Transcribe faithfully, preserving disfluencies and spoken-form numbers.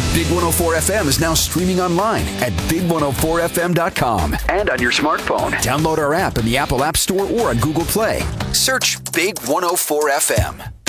Big one oh four F M is now streaming online at big one oh four f m dot com and on your smartphone. Download our app in the Apple App Store or on Google Play. Search Big one oh four F M.